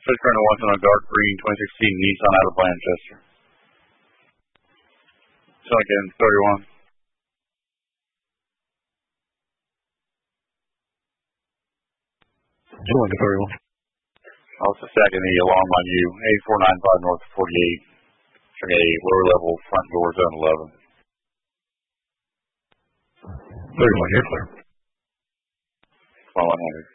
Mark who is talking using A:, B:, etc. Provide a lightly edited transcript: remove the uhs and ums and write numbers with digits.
A: Switch current to 1 on a dark green 2016 Nissan out of Blanchester. Second, 31.
B: Going to 31.
A: Also second, the alarm on you, 8495 North 48. Showing a lower level front door zone 11.
B: 31, you're clear.
A: 2100.